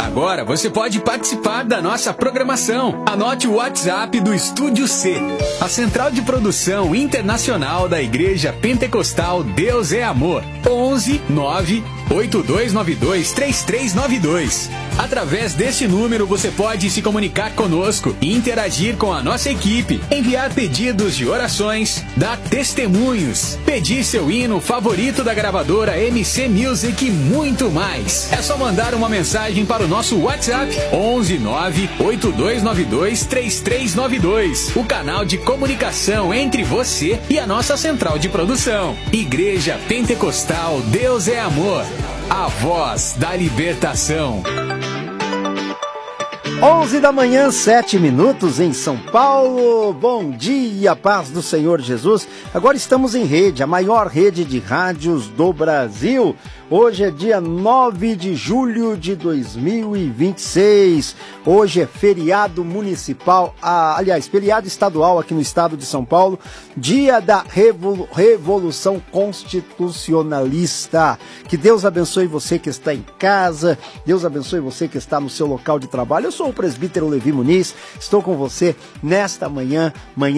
Agora você pode participar da nossa programação. Anote o WhatsApp do Estúdio C, a central de produção internacional da Igreja Pentecostal Deus é Amor. 11 9 8292 3392. Através deste número você pode se comunicar conosco e interagir com a nossa equipe, enviar pedidos de orações, dar testemunhos, pedir seu hino favorito da gravadora MC Music e muito mais. É só mandar uma mensagem para o nosso WhatsApp 11 9 8292 3392, o canal de comunicação entre você e a nossa central de produção. Igreja Pentecostal Deus é Amor, a voz da libertação. 11 da manhã, 7 minutos em São Paulo. Bom dia, paz do Senhor Jesus. Agora estamos em rede, a maior rede de rádios do Brasil. Hoje é dia 9 de julho de 2026. Hoje é feriado municipal, feriado estadual aqui no estado de São Paulo. Dia da Revolução Constitucionalista. Que Deus abençoe você que está em casa. Deus abençoe você que está no seu local de trabalho. Eu sou o presbítero Levi Muniz. Estou com você nesta manhã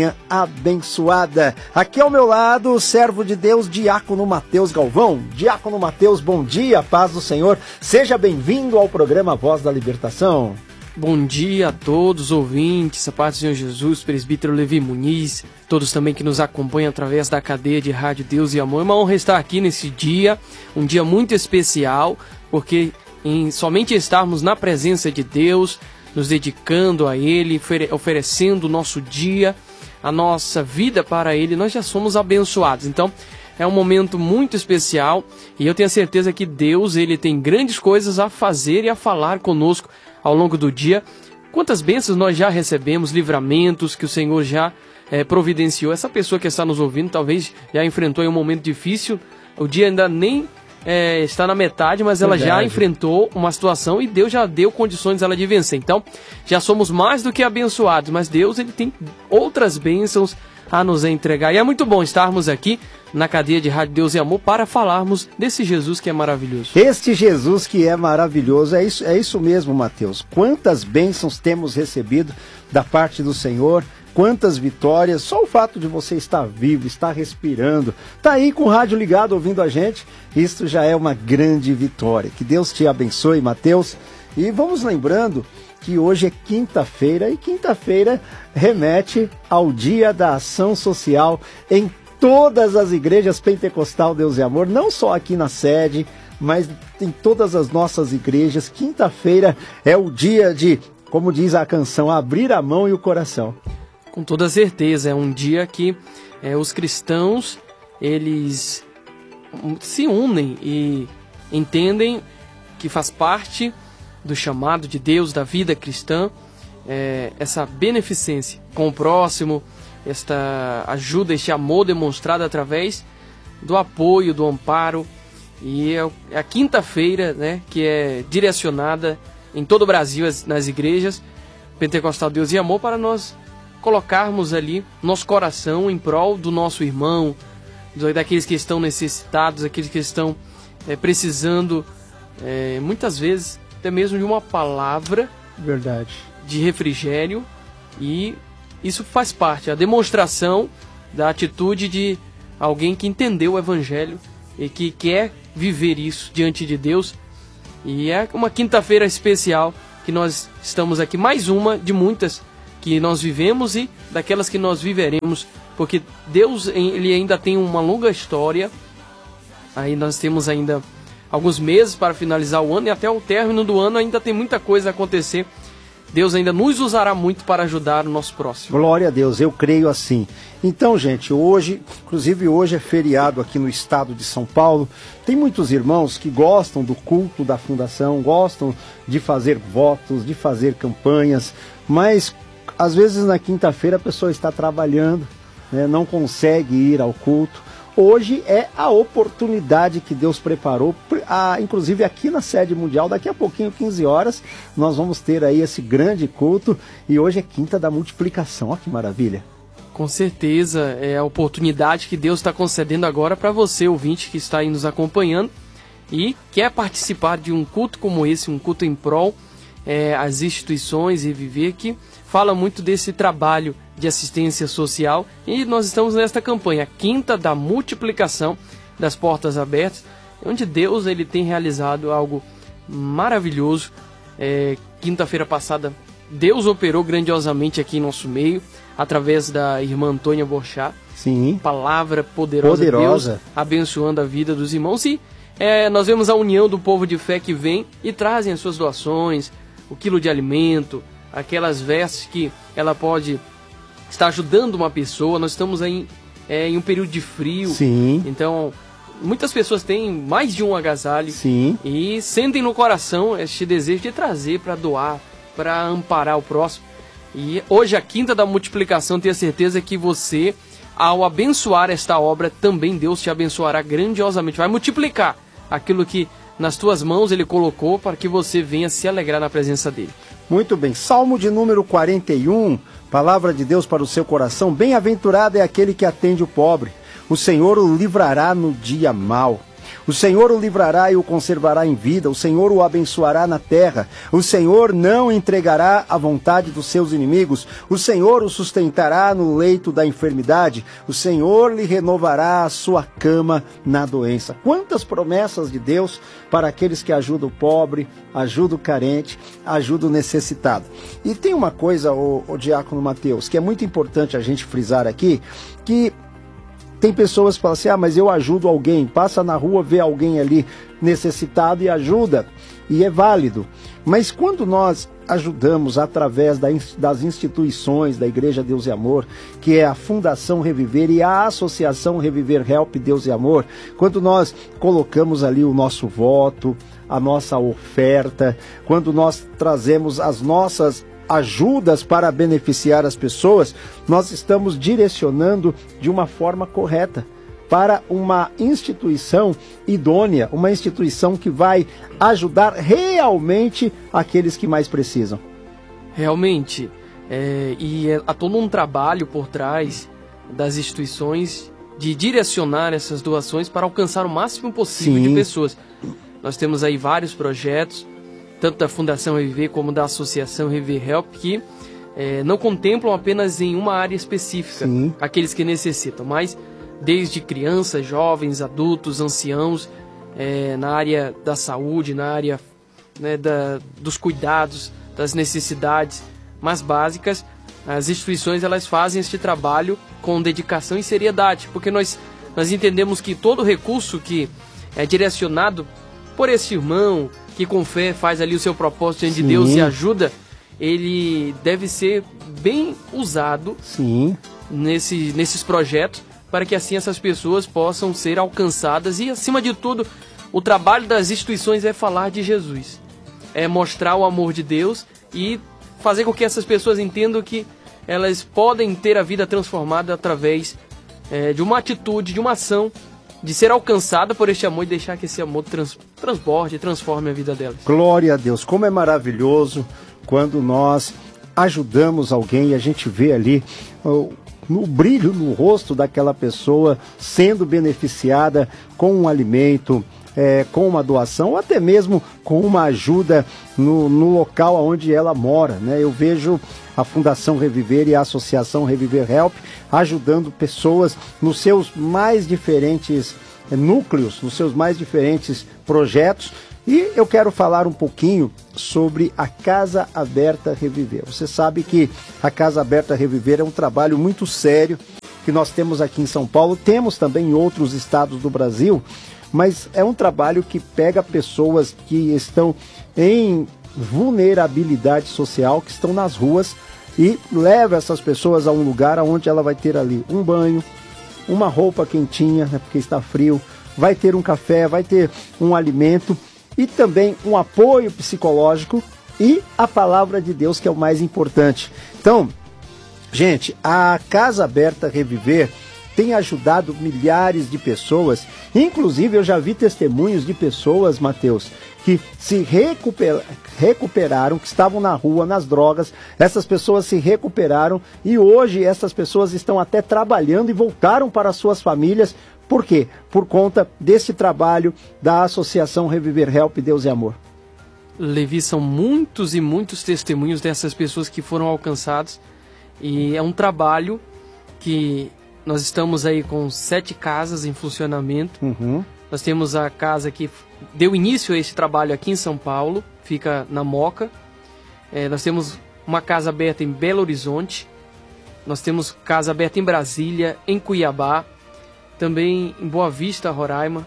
abençoada. Aqui ao meu lado, o servo de Deus, Diácono Mateus Galvão. Diácono Mateus, bom dia, paz do Senhor. Seja bem-vindo ao programa Voz da Libertação. Bom dia a todos os ouvintes, a paz do Senhor Jesus, presbítero Levi Muniz, todos também que nos acompanham através da cadeia de Rádio Deus e Amor. É uma honra estar aqui nesse dia, um dia muito especial, porque somente estarmos na presença de Deus, nos dedicando a Ele, oferecendo o nosso dia, a nossa vida para Ele, nós já somos abençoados. Então, é um momento muito especial e eu tenho a certeza que Deus, Ele tem grandes coisas a fazer e a falar conosco ao longo do dia. Quantas bênçãos nós já recebemos, livramentos que o Senhor já providenciou. Essa pessoa que está nos ouvindo talvez já enfrentou um momento difícil, o dia ainda nem está na metade, mas ela já enfrentou uma situação e Deus já deu condições ela de vencer. Então, já somos mais do que abençoados, mas Deus, Ele tem outras bênçãos a nos entregar. E é muito bom estarmos aqui na cadeia de Rádio Deus e Amor para falarmos desse Jesus que é maravilhoso. Este Jesus que é maravilhoso, é isso mesmo, Mateus. Quantas bênçãos temos recebido da parte do Senhor, quantas vitórias, só o fato de você estar vivo, estar respirando, tá aí com o rádio ligado ouvindo a gente, isso já é uma grande vitória. Que Deus te abençoe, Mateus. E vamos lembrando que hoje é quinta-feira e quinta-feira remete ao Dia da Ação Social em todas as igrejas Pentecostal Deus e Amor, não só aqui na sede, mas em todas as nossas igrejas. Quinta-feira é o dia de, como diz a canção, abrir a mão e o coração. Com toda certeza, é um dia que os cristãos, eles se unem e entendem que faz parte do chamado de Deus, da vida cristã, essa beneficência com o próximo, esta ajuda, este amor demonstrado através do apoio, do amparo. E é a quinta-feira, né, que é direcionada em todo o Brasil, nas igrejas Pentecostal Deus e Amor, para nós colocarmos ali nosso coração em prol do nosso irmão, daqueles que estão necessitados, aqueles que estão precisando, muitas vezes, até mesmo de uma palavra de refrigério. E isso faz parte, a demonstração da atitude de alguém que entendeu o Evangelho e que quer viver isso diante de Deus. E é uma quinta-feira especial que nós estamos aqui, mais uma de muitas que nós vivemos e daquelas que nós viveremos, porque Deus, Ele ainda tem uma longa história. Aí nós temos ainda alguns meses para finalizar o ano e até o término do ano ainda tem muita coisa a acontecer. Deus ainda nos usará muito para ajudar o nosso próximo. Glória a Deus, eu creio assim. Então, gente, inclusive hoje é feriado aqui no estado de São Paulo. Tem muitos irmãos que gostam do culto da fundação, gostam de fazer votos, de fazer campanhas, mas às vezes na quinta-feira a pessoa está trabalhando, né, não consegue ir ao culto. Hoje é a oportunidade que Deus preparou, inclusive aqui na sede mundial, daqui a pouquinho, 15 horas, nós vamos ter aí esse grande culto, e hoje é quinta da multiplicação. Olha que maravilha. Com certeza, é a oportunidade que Deus está concedendo agora para você, ouvinte, que está aí nos acompanhando e quer participar de um culto como esse, um culto em prol as instituições Reviver, que fala muito desse trabalho de assistência social, e nós estamos nesta campanha, a Quinta da Multiplicação das Portas Abertas, onde Deus ele tem realizado algo maravilhoso. Quinta-feira passada, Deus operou grandiosamente aqui em nosso meio, através da irmã Antônia Borchá. Sim. Palavra poderosa. Deus abençoando a vida dos irmãos. E nós vemos a união do povo de fé que vem e trazem as suas doações, o quilo de alimento, aquelas vestes que ela pode estar ajudando uma pessoa. Nós estamos aí em um período de frio. Sim. Então, muitas pessoas têm mais de um agasalho. Sim. E sentem no coração este desejo de trazer para doar, para amparar o próximo. E hoje a Quinta da Multiplicação, tenha certeza que você, ao abençoar esta obra, também Deus te abençoará grandiosamente. Vai multiplicar aquilo que nas tuas mãos Ele colocou para que você venha se alegrar na presença dEle. Muito bem. Salmo de número 41, palavra de Deus para o seu coração. Bem-aventurado é aquele que atende o pobre. O Senhor o livrará no dia mau. O Senhor o livrará e o conservará em vida. O Senhor o abençoará na terra. O Senhor não entregará à vontade dos seus inimigos. O Senhor o sustentará no leito da enfermidade. O Senhor lhe renovará a sua cama na doença. Quantas promessas de Deus para aqueles que ajudam o pobre, ajudam o carente, ajudam o necessitado. E tem uma coisa, o diácono Mateus, que é muito importante a gente frisar aqui, que tem pessoas que falam assim, mas eu ajudo alguém, passa na rua, vê alguém ali necessitado e ajuda, e é válido. Mas quando nós ajudamos através das instituições da Igreja Deus e Amor, que é a Fundação Reviver e a Associação Reviver Help Deus e Amor, quando nós colocamos ali o nosso voto, a nossa oferta, quando nós trazemos as nossas ajudas para beneficiar as pessoas, nós estamos direcionando de uma forma correta para uma instituição idônea, uma instituição que vai ajudar realmente aqueles que mais precisam. Realmente, há todo um trabalho por trás das instituições de direcionar essas doações para alcançar o máximo possível de pessoas. Nós temos aí vários projetos, tanto da Fundação Reviver como da Associação Reviver Help, que não contemplam apenas em uma área específica aqueles que necessitam, mas desde crianças, jovens, adultos, anciãos, na área da saúde, na área dos cuidados, das necessidades mais básicas. As instituições elas fazem este trabalho com dedicação e seriedade, porque nós entendemos que todo recurso que é direcionado por esse irmão, que com fé faz ali o seu propósito diante de Deus e ajuda, ele deve ser bem usado nesses projetos, para que assim essas pessoas possam ser alcançadas. E acima de tudo, o trabalho das instituições é falar de Jesus, é mostrar o amor de Deus e fazer com que essas pessoas entendam que elas podem ter a vida transformada através de uma atitude, de uma ação, de ser alcançada por este amor e deixar que esse amor transborde, transforme a vida delas. Glória a Deus, como é maravilhoso quando nós ajudamos alguém e a gente vê ali no brilho no rosto daquela pessoa sendo beneficiada com um alimento, com uma doação, ou até mesmo com uma ajuda no local onde ela mora, né? Eu vejo a Fundação Reviver e a Associação Reviver Help ajudando pessoas nos seus mais diferentes núcleos, nos seus mais diferentes projetos. E eu quero falar um pouquinho sobre a Casa Aberta Reviver. Você sabe que a Casa Aberta Reviver é um trabalho muito sério que nós temos aqui em São Paulo, temos também em outros estados do Brasil, mas é um trabalho que pega pessoas que estão em vulnerabilidade social, que estão nas ruas, e leva essas pessoas a um lugar onde ela vai ter ali um banho, uma roupa quentinha, né, porque está frio, vai ter um café, vai ter um alimento e também um apoio psicológico e a palavra de Deus, que é o mais importante. Então, gente, a Casa Aberta Reviver tem ajudado milhares de pessoas, inclusive eu já vi testemunhos de pessoas, Mateus, que se recuperaram, que estavam na rua, nas drogas. Essas pessoas se recuperaram e hoje essas pessoas estão até trabalhando e voltaram para suas famílias. Por quê? Por conta desse trabalho da Associação Reviver Help Deus e Amor. Levi, são muitos e muitos testemunhos dessas pessoas que foram alcançadas. E é um trabalho que nós estamos aí com 7 casas em funcionamento. Nós temos a casa que deu início a esse trabalho aqui em São Paulo, fica na Moca. Nós temos uma casa aberta em Belo Horizonte. Nós temos casa aberta em Brasília, em Cuiabá, também em Boa Vista, Roraima.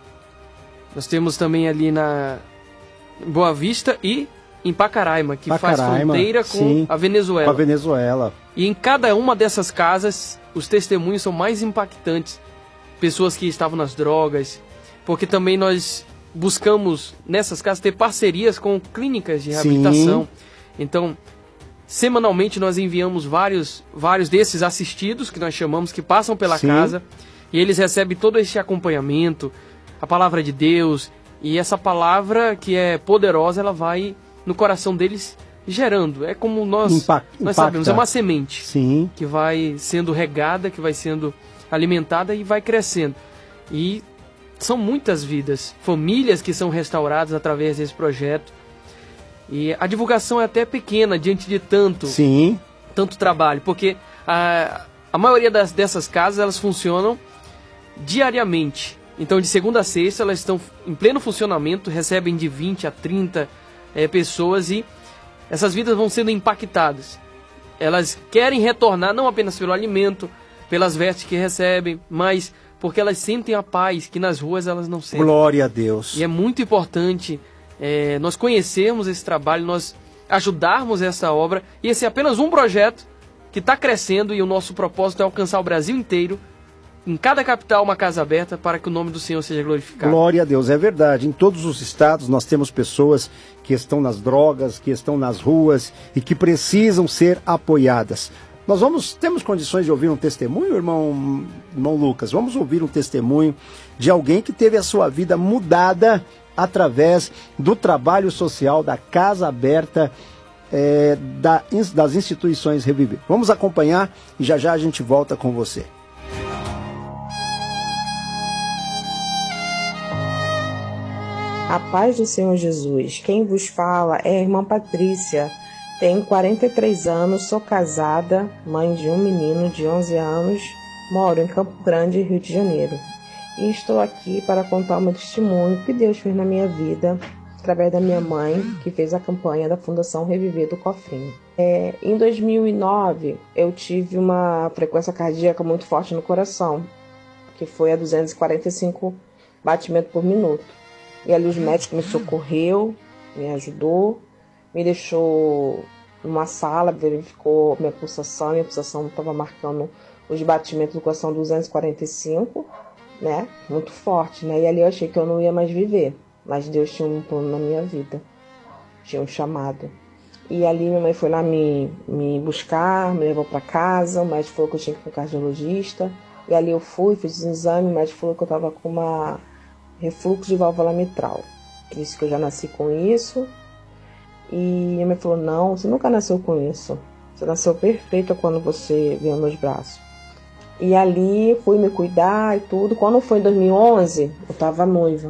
Nós temos também ali na Boa Vista e em Pacaraima, que faz fronteira com a Venezuela. Com a Venezuela. E em cada uma dessas casas, os testemunhos são mais impactantes. Pessoas que estavam nas drogas, porque também nós buscamos, nessas casas, ter parcerias com clínicas de reabilitação. Sim. Então, semanalmente nós enviamos vários desses assistidos, que nós chamamos, que passam pela casa, e eles recebem todo esse acompanhamento, a palavra de Deus, e essa palavra que é poderosa, ela vai no coração deles gerando. É como nós sabemos, é uma semente que vai sendo regada, que vai sendo alimentada e vai crescendo. E são muitas vidas, famílias que são restauradas através desse projeto. E a divulgação é até pequena diante de tanto trabalho, porque a maioria dessas casas, elas funcionam diariamente. Então, de segunda a sexta, elas estão em pleno funcionamento, recebem de 20 a 30 pessoas, e essas vidas vão sendo impactadas. Elas querem retornar não apenas pelo alimento, pelas vestes que recebem, mas porque elas sentem a paz que nas ruas elas não sentem. Glória a Deus. E é muito importante nós conhecermos esse trabalho, nós ajudarmos essa obra. E esse é apenas um projeto que está crescendo, e o nosso propósito é alcançar o Brasil inteiro, em cada capital, uma casa aberta, para que o nome do Senhor seja glorificado. Glória a Deus, é verdade. Em todos os estados nós temos pessoas que estão nas drogas, que estão nas ruas e que precisam ser apoiadas. Temos condições de ouvir um testemunho, irmão Lucas? Vamos ouvir um testemunho de alguém que teve a sua vida mudada através do trabalho social da Casa Aberta das instituições Reviver. Vamos acompanhar e já a gente volta com você. A paz do Senhor Jesus. Quem vos fala é a irmã Patrícia. Tenho 43 anos, sou casada, mãe de um menino de 11 anos, moro em Campo Grande, Rio de Janeiro. E estou aqui para contar o meu testemunho que Deus fez na minha vida, através da minha mãe, que fez a campanha da Fundação Reviver do Cofrinho. Em 2009, eu tive uma frequência cardíaca muito forte no coração, que foi a 245 batimentos por minuto. E ali os médicos me socorreu, me ajudou, me deixou numa sala, verificou minha pulsação estava marcando os batimentos do coração 245, né? Muito forte, né? E ali eu achei que eu não ia mais viver, mas Deus tinha um plano na minha vida, tinha um chamado. E ali minha mãe foi lá me buscar, me levou para casa, o médico falou que eu tinha que ir para o cardiologista, e ali eu fui, fiz um exame, o médico falou que eu estava com uma refluxo de válvula mitral. Disse que eu já nasci com isso. E minha mãe falou, não, você nunca nasceu com isso. Você nasceu perfeita quando você veio meus braços. E ali fui me cuidar e tudo. Quando foi em 2011, eu tava noiva.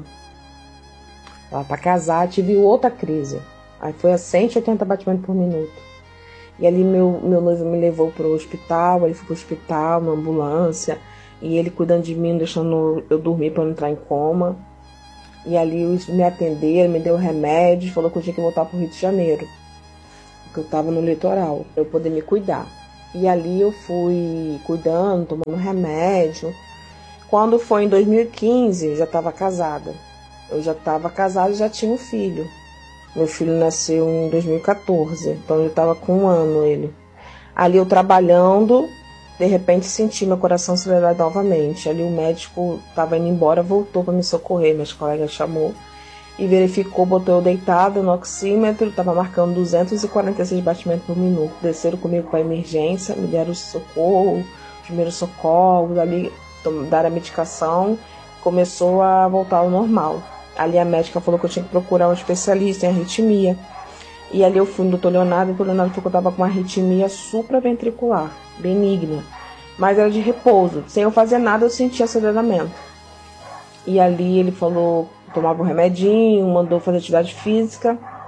Tava pra casar, tive outra crise. Aí foi a 180 batimentos por minuto. E ali meu noivo me levou pro hospital, ele foi pro hospital, uma ambulância. E ele cuidando de mim, deixando eu dormir para não entrar em coma. E ali eles me atenderam, me deu remédio, falou que eu tinha que voltar para o Rio de Janeiro, porque eu estava no litoral, para eu poder me cuidar. E ali eu fui cuidando, tomando remédio. Quando foi em 2015, eu já estava casada. Eu já estava casada e já tinha um filho. Meu filho nasceu em 2014, então eu estava com 1 ano ele. Ali eu trabalhando, de repente senti meu coração acelerar novamente. Ali o médico estava indo embora, voltou para me socorrer. Meus colegas chamou e verificou, botou eu deitada no oxímetro, estava marcando 246 batimentos por minuto. Desceram comigo para a emergência, me deram socorro, os primeiros socorros, ali deram a medicação, começou a voltar ao normal. Ali a médica falou que eu tinha que procurar um especialista em arritmia. E ali eu fui no doutor Leonardo, e o doutor Leonardo falou que eu estava com uma arritmia supraventricular, benigna, mas era de repouso. Sem eu fazer nada, eu sentia aceleramento. E ali ele falou, tomava um remedinho, mandou fazer atividade física,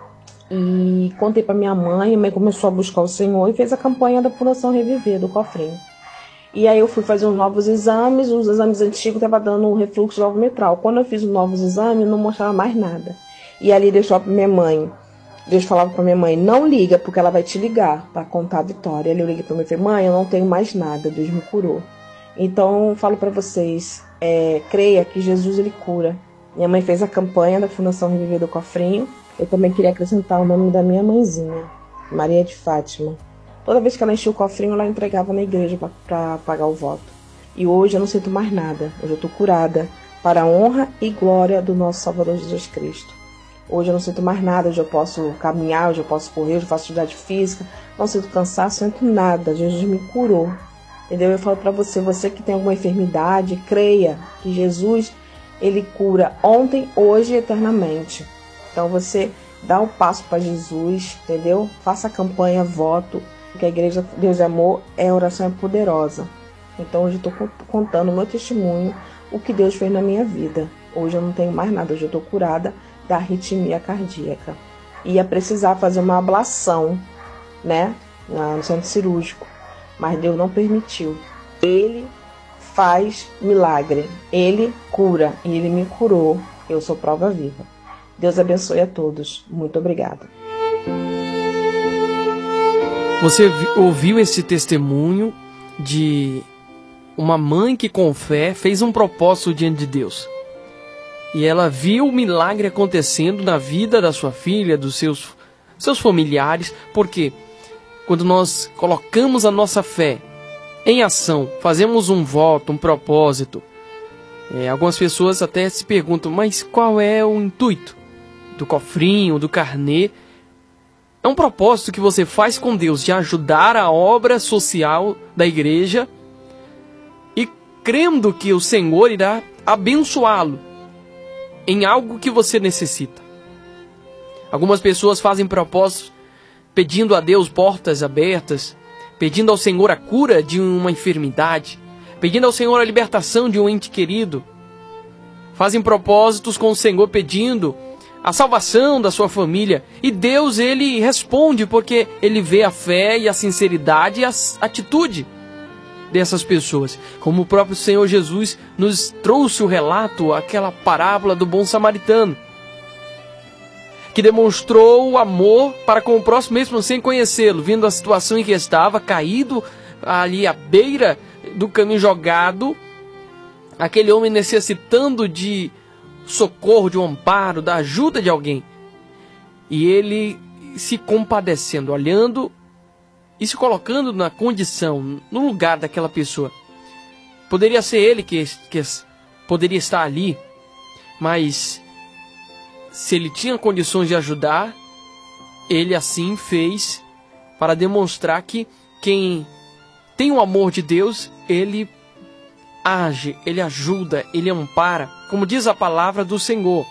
E contei para minha mãe começou a buscar o Senhor e fez a campanha da Fundação Reviver, do cofrinho. E aí eu fui fazer uns novos exames, os exames antigos estavam dando um refluxo alvometral. Quando eu fiz os novos exames, não mostrava mais nada. E ali Deus falava para minha mãe, não liga, porque ela vai te ligar para contar a vitória. Ali eu liguei para minha mãe e falei, mãe, eu não tenho mais nada, Deus me curou. Então eu falo para vocês, creia que Jesus ele cura. Minha mãe fez a campanha da Fundação Reviver do Cofrinho. Eu também queria acrescentar o nome da minha mãezinha, Maria de Fátima. Toda vez que ela enchia o cofrinho, ela entregava na igreja para pagar o voto. E hoje eu não sinto mais nada. Hoje eu estou curada para a honra e glória do nosso Salvador Jesus Cristo. Hoje eu não sinto mais nada. Hoje eu posso caminhar, hoje eu posso correr, hoje eu faço atividade física. Não sinto cansaço, não sinto nada. Jesus me curou. Entendeu? Eu falo para você que tem alguma enfermidade, creia que Jesus, ele cura ontem, hoje e eternamente. Então você dá o passo para Jesus, entendeu? Faça a campanha, voto. Porque a Igreja Deus é Amor, a oração é poderosa. Então hoje eu estou contando o meu testemunho, o que Deus fez na minha vida. Hoje eu não tenho mais nada, hoje eu estou curada da arritmia cardíaca. Ia precisar fazer uma ablação, né, no centro cirúrgico, mas Deus não permitiu. Ele faz milagre, Ele cura e Ele me curou. Eu sou prova viva. Deus abençoe a todos. Muito obrigada. Você ouviu esse testemunho de uma mãe que com fé fez um propósito diante de Deus. E ela viu o milagre acontecendo na vida da sua filha, dos seus familiares, porque quando nós colocamos a nossa fé em ação, fazemos um voto, um propósito, algumas pessoas até se perguntam, mas qual é o intuito do cofrinho, do carnê? É um propósito que você faz com Deus de ajudar a obra social da igreja e crendo que o Senhor irá abençoá-lo em algo que você necessita. Algumas pessoas fazem propósitos pedindo a Deus portas abertas, pedindo ao Senhor a cura de uma enfermidade, pedindo ao Senhor a libertação de um ente querido. Fazem propósitos com o Senhor pedindo a salvação da sua família. E Deus, ele responde porque ele vê a fé e a sinceridade e a atitude dessas pessoas. Como o próprio Senhor Jesus nos trouxe o relato, aquela parábola do bom samaritano, que demonstrou o amor para com o próximo mesmo sem conhecê-lo, vendo a situação em que estava, caído ali à beira do caminho, jogado, aquele homem necessitando de socorro, de um amparo, da ajuda de alguém. E ele se compadecendo, olhando e se colocando na condição, no lugar daquela pessoa. Poderia ser ele que poderia estar ali, mas se ele tinha condições de ajudar, ele assim fez para demonstrar que quem tem o amor de Deus, ele age, ele ajuda, ele ampara, como diz a palavra do Senhor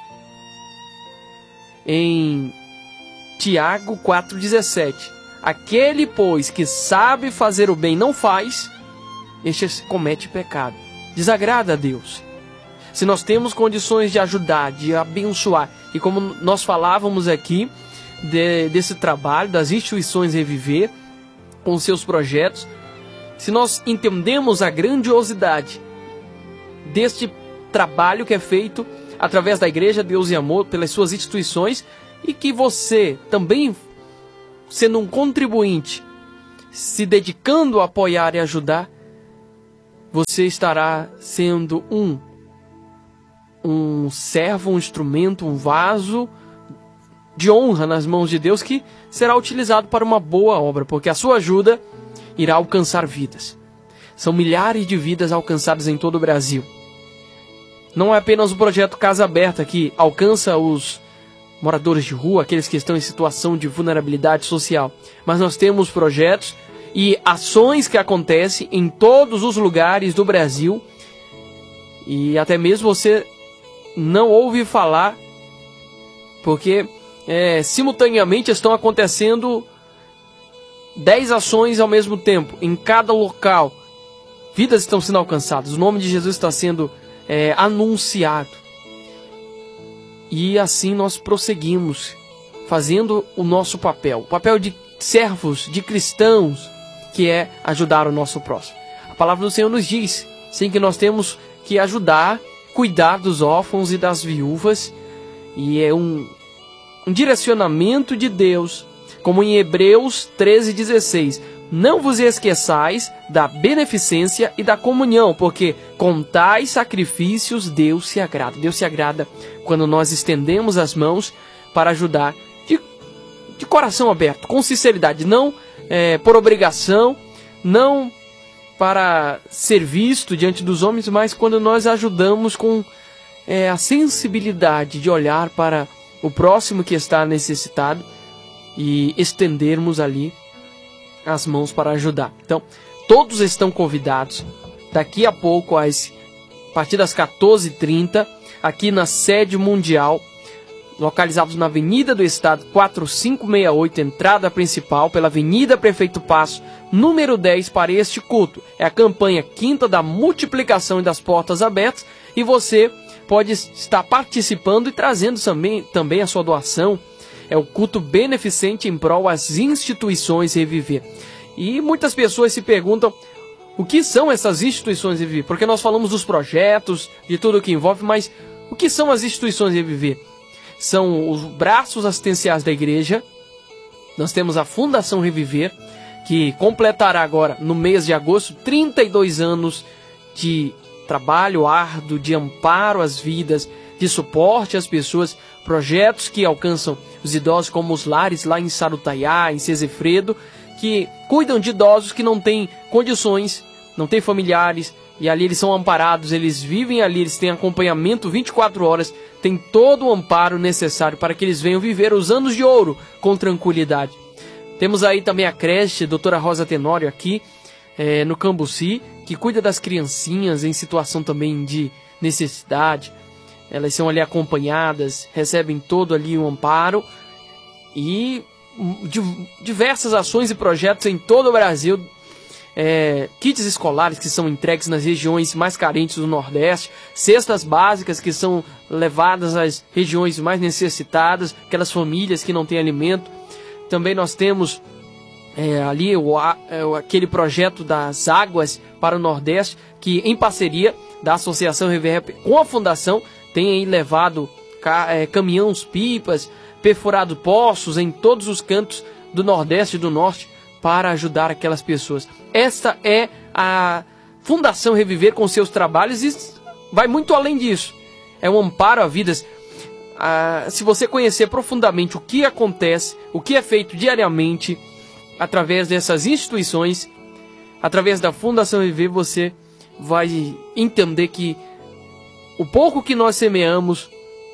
em Tiago 4,17. Aquele, pois, que sabe fazer o bem não faz, este comete pecado, desagrada a Deus. Se nós temos condições de ajudar, de abençoar, e como nós falávamos aqui desse trabalho, das instituições Reviver, com seus projetos, se nós entendemos a grandiosidade deste trabalho que é feito através da Igreja Deus e Amor, pelas suas instituições, e que você também, sendo um contribuinte, se dedicando a apoiar e ajudar, você estará sendo um servo, um instrumento, um vaso de honra nas mãos de Deus, que será utilizado para uma boa obra, porque a sua ajuda irá alcançar vidas. São milhares de vidas alcançadas em todo o Brasil. Não é apenas o projeto Casa Aberta que alcança os moradores de rua, aqueles que estão em situação de vulnerabilidade social, mas nós temos projetos e ações que acontecem em todos os lugares do Brasil, e até mesmo você não ouve falar, porque simultaneamente estão acontecendo 10 ações ao mesmo tempo, em cada local. Vidas estão sendo alcançadas, o nome de Jesus está sendo anunciado. E assim nós prosseguimos fazendo o nosso papel, o papel de servos, de cristãos, que é ajudar o nosso próximo. A palavra do Senhor nos diz, sim, que nós temos que ajudar, cuidar dos órfãos e das viúvas, e é um direcionamento de Deus, como em Hebreus 13:16. Não vos esqueçais da beneficência e da comunhão, porque com tais sacrifícios Deus se agrada. Deus se agrada quando nós estendemos as mãos para ajudar de coração aberto, com sinceridade, não por obrigação, não para ser visto diante dos homens, mas quando nós ajudamos com a sensibilidade de olhar para o próximo que está necessitado e estendermos ali as mãos para ajudar. Então, todos estão convidados daqui a pouco, a partir das 14h30, aqui na sede mundial, localizados na Avenida do Estado 4568, entrada principal, pela Avenida Prefeito Passo, número 10, para este culto. É a campanha Quinta da Multiplicação e das Portas Abertas, e você pode estar participando e trazendo também a sua doação. É o culto beneficente em prol às instituições Reviver. E muitas pessoas se perguntam o que são essas instituições Reviver, porque nós falamos dos projetos, de tudo o que envolve, mas o que são as instituições Reviver? São os braços assistenciais da igreja. Nós temos a Fundação Reviver, que completará agora, no mês de agosto, 32 anos de trabalho árduo, de amparo às vidas, de suporte às pessoas, projetos que alcançam os idosos, como os lares lá em Sarutaiá, em Sesefredo, que cuidam de idosos que não têm condições, não têm familiares, e ali eles são amparados, eles vivem ali, eles têm acompanhamento 24 horas, têm todo o amparo necessário para que eles venham viver os anos de ouro com tranquilidade. Temos aí também a creche Doutora Rosa Tenório aqui no Cambuci, que cuida das criancinhas em situação também de necessidade. Elas são ali acompanhadas, recebem todo ali um amparo, e diversas ações e projetos em todo o Brasil, kits escolares que são entregues nas regiões mais carentes do Nordeste, cestas básicas que são levadas às regiões mais necessitadas, aquelas famílias que não têm alimento. Também nós temos ali aquele projeto das águas para o Nordeste, que em parceria da Associação Reverb com a Fundação tem aí levado caminhões, pipas, perfurado poços em todos os cantos do Nordeste e do Norte para ajudar aquelas pessoas. Esta é a Fundação Reviver com seus trabalhos, e vai muito além disso. É um amparo a vidas. Se você conhecer profundamente o que acontece, o que é feito diariamente através dessas instituições, através da Fundação Reviver, você vai entender que o pouco que nós semeamos,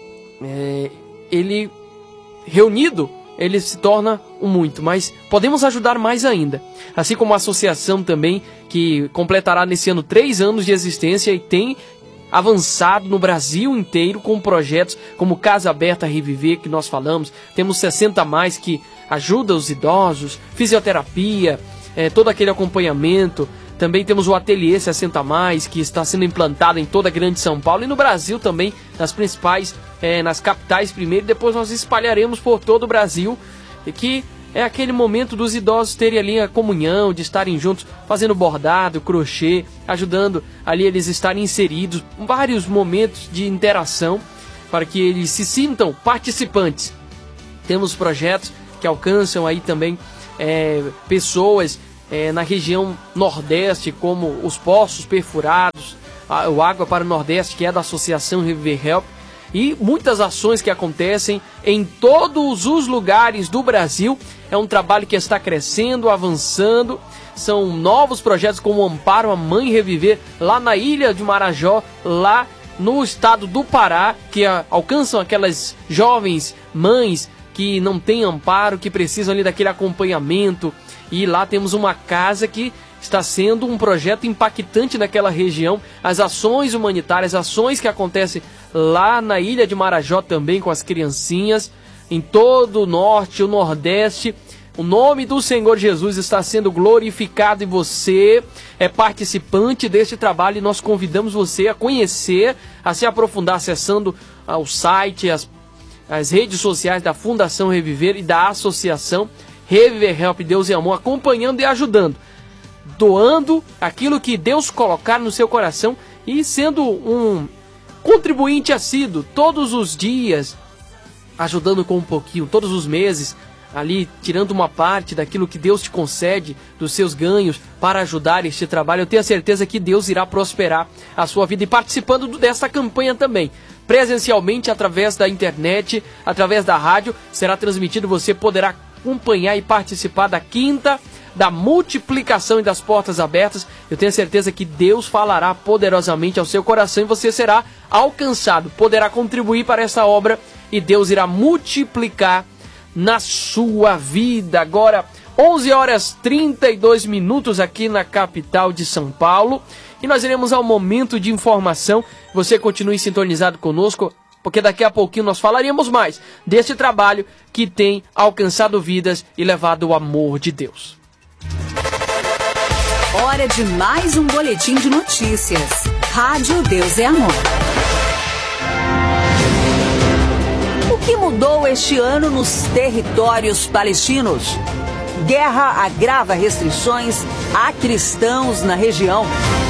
ele reunido, ele se torna um muito, mas podemos ajudar mais ainda. Assim como a associação também, que completará nesse ano 3 anos de existência e tem avançado no Brasil inteiro com projetos como Casa Aberta Reviver, que nós falamos. Temos 60 mais que ajuda os idosos, fisioterapia, todo aquele acompanhamento. Também temos o Ateliê 60 mais, que está sendo implantado em toda a grande São Paulo e no Brasil também, nas principais, nas capitais primeiro, depois nós espalharemos por todo o Brasil, e que é aquele momento dos idosos terem ali a comunhão, de estarem juntos, fazendo bordado, crochê, ajudando ali eles estarem inseridos, vários momentos de interação, para que eles se sintam participantes. Temos projetos que alcançam aí também pessoas na região Nordeste, como os poços perfurados, o Água para o Nordeste, que é da Associação Reviver Help, e muitas ações que acontecem em todos os lugares do Brasil. É um trabalho que está crescendo, avançando. São novos projetos como o Amparo a Mãe Reviver, lá na Ilha de Marajó, lá no estado do Pará, que alcançam aquelas jovens mães que não têm amparo, que precisam ali daquele acompanhamento. E lá temos uma casa que está sendo um projeto impactante naquela região. As ações humanitárias, ações que acontecem lá na Ilha de Marajó também com as criancinhas, em todo o Norte, o Nordeste. O nome do Senhor Jesus está sendo glorificado e você é participante deste trabalho, e nós convidamos você a conhecer, a se aprofundar acessando o site, as redes sociais da Fundação Reviver e da Associação Reviver Help Deus e Amor, acompanhando e ajudando, doando aquilo que Deus colocar no seu coração e sendo um contribuinte assíduo todos os dias, ajudando com um pouquinho, todos os meses, ali tirando uma parte daquilo que Deus te concede, dos seus ganhos, para ajudar este trabalho. Eu tenho a certeza que Deus irá prosperar a sua vida. E participando dessa campanha também, presencialmente, através da internet, através da rádio, será transmitido, você poderá acompanhar e participar da quinta, da multiplicação e das portas abertas. Eu tenho certeza que Deus falará poderosamente ao seu coração e você será alcançado, poderá contribuir para essa obra e Deus irá multiplicar na sua vida. Agora 11h32 aqui na capital de São Paulo, e nós iremos ao momento de informação. Você continue sintonizado conosco, porque daqui a pouquinho nós falaremos mais deste trabalho que tem alcançado vidas e levado o amor de Deus. Hora de mais um boletim de notícias. Rádio Deus é Amor. O que mudou este ano nos territórios palestinos? Guerra agrava restrições a cristãos na região.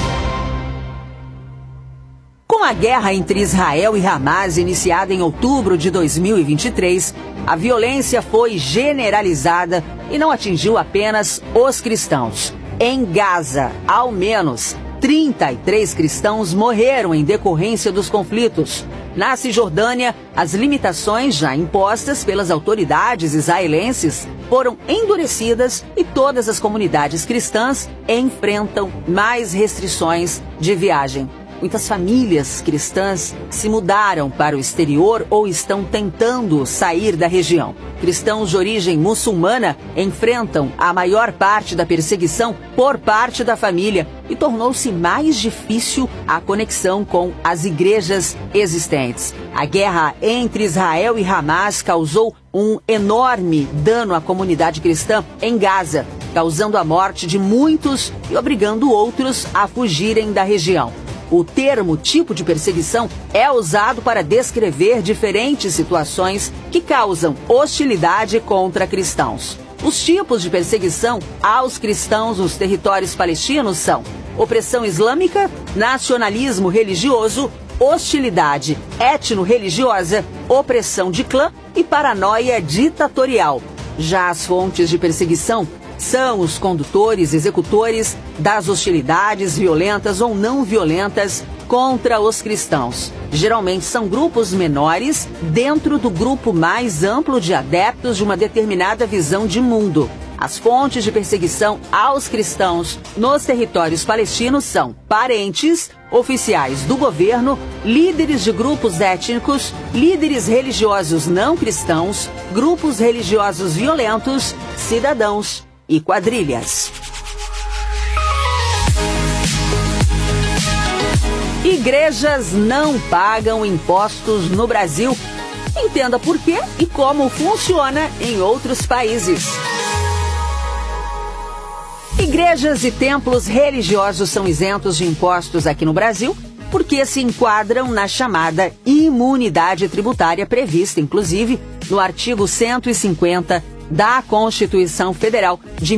Com a guerra entre Israel e Hamas iniciada em outubro de 2023, a violência foi generalizada e não atingiu apenas os cristãos. Em Gaza, ao menos 33 cristãos morreram em decorrência dos conflitos. Na Cisjordânia, as limitações já impostas pelas autoridades israelenses foram endurecidas e todas as comunidades cristãs enfrentam mais restrições de viagem. Muitas famílias cristãs se mudaram para o exterior ou estão tentando sair da região. Cristãos de origem muçulmana enfrentam a maior parte da perseguição por parte da família e tornou-se mais difícil a conexão com as igrejas existentes. A guerra entre Israel e Hamas causou um enorme dano à comunidade cristã em Gaza, causando a morte de muitos e obrigando outros a fugirem da região. O termo tipo de perseguição é usado para descrever diferentes situações que causam hostilidade contra cristãos. Os tipos de perseguição aos cristãos nos territórios palestinos são opressão islâmica, nacionalismo religioso, hostilidade etno-religiosa, opressão de clã e paranoia ditatorial. Já as fontes de perseguição são os condutores, executores das hostilidades violentas ou não violentas contra os cristãos. Geralmente são grupos menores dentro do grupo mais amplo de adeptos de uma determinada visão de mundo. As fontes de perseguição aos cristãos nos territórios palestinos são parentes, oficiais do governo, líderes de grupos étnicos, líderes religiosos não cristãos, grupos religiosos violentos, cidadãos e quadrilhas. Igrejas não pagam impostos no Brasil. Entenda por quê e como funciona em outros países. Igrejas e templos religiosos são isentos de impostos aqui no Brasil porque se enquadram na chamada imunidade tributária prevista, inclusive, no artigo 150 da Constituição Federal de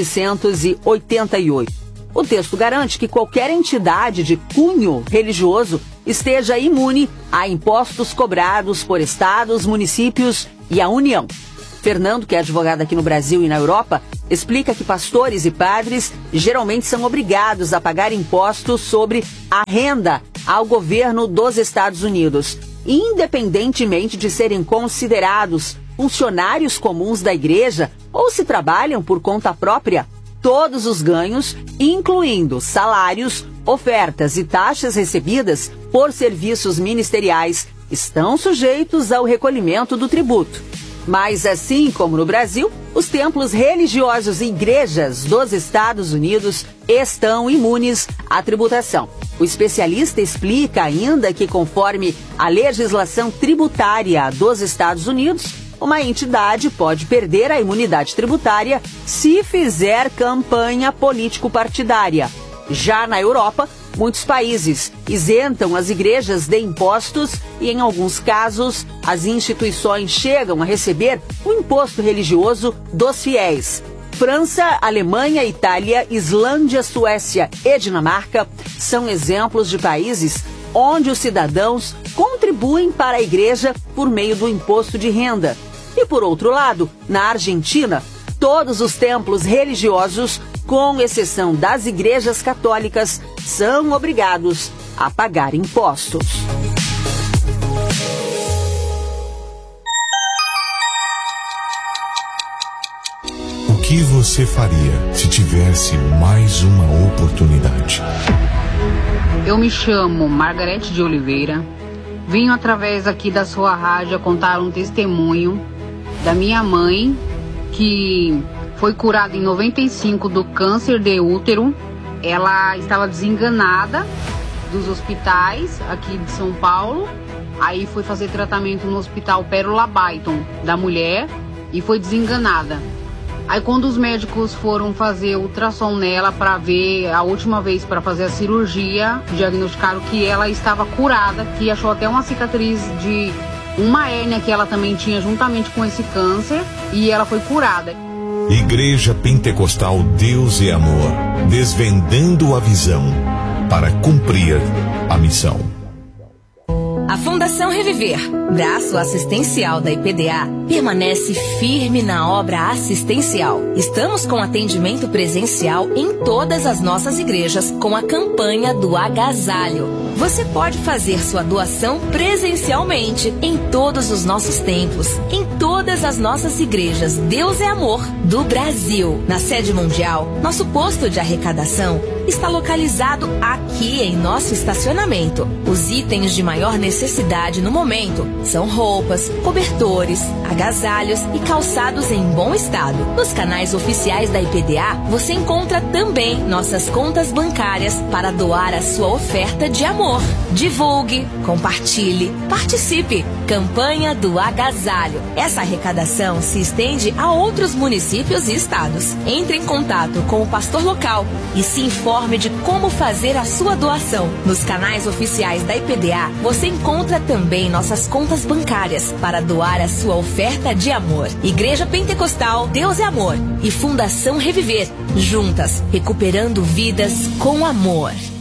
1988. O texto garante que qualquer entidade de cunho religioso esteja imune a impostos cobrados por estados, municípios e a União. Fernando, que é advogado aqui no Brasil e na Europa, explica que pastores e padres geralmente são obrigados a pagar impostos sobre a renda ao governo dos Estados Unidos, independentemente de serem considerados funcionários comuns da igreja ou se trabalham por conta própria. Todos os ganhos, incluindo salários, ofertas e taxas recebidas por serviços ministeriais, estão sujeitos ao recolhimento do tributo. Mas, assim como no Brasil, os templos religiosos e igrejas dos Estados Unidos estão imunes à tributação. O especialista explica ainda que, conforme a legislação tributária dos Estados Unidos, uma entidade pode perder a imunidade tributária se fizer campanha político-partidária. Já na Europa, Muitos países isentam as igrejas de impostos e, em alguns casos, as instituições chegam a receber o imposto religioso dos fiéis. França, Alemanha, Itália, Islândia, Suécia e Dinamarca são exemplos de países onde os cidadãos contribuem para a igreja por meio do imposto de renda. E, por outro lado, na Argentina, todos os templos religiosos, com exceção das igrejas católicas, são obrigados a pagar impostos. O que você faria se tivesse mais uma oportunidade? Eu me chamo Margarete de Oliveira. Vim através aqui da sua rádio contar um testemunho da minha mãe, que foi curada em 95 do câncer de útero. Ela estava desenganada dos hospitais aqui de São Paulo. Aí foi fazer tratamento no Hospital Pérola Baiton da mulher e foi desenganada. Aí quando os médicos foram fazer ultrassom nela para ver, a última vez para fazer a cirurgia, diagnosticaram que ela estava curada, que achou até uma cicatriz de uma hérnia que ela também tinha juntamente com esse câncer, e ela foi curada. Igreja Pentecostal Deus é Amor, desvendando a visão para cumprir a missão. A Fundação Reviver, braço assistencial da IPDA, permanece firme na obra assistencial. Estamos com atendimento presencial em todas as nossas igrejas com a campanha do agasalho. Você pode fazer sua doação presencialmente em todos os nossos templos, em todas as nossas igrejas Deus é Amor do Brasil. Na sede mundial, nosso posto de arrecadação está localizado aqui em nosso estacionamento. Os itens de maior necessidade no momento são roupas, cobertores, agasalhos e calçados em bom estado. Nos canais oficiais da IPDA, você encontra também nossas contas bancárias para doar a sua oferta de amor. Divulgue, compartilhe, participe. Campanha do Agasalho. Essa arrecadação se estende a outros municípios e estados. Entre em contato com o pastor local e se informe de como fazer a sua doação. Nos canais oficiais da IPDA, você encontra também nossas contas bancárias para doar a sua oferta de amor. Igreja Pentecostal Deus é Amor e Fundação Reviver, juntas, recuperando vidas com amor.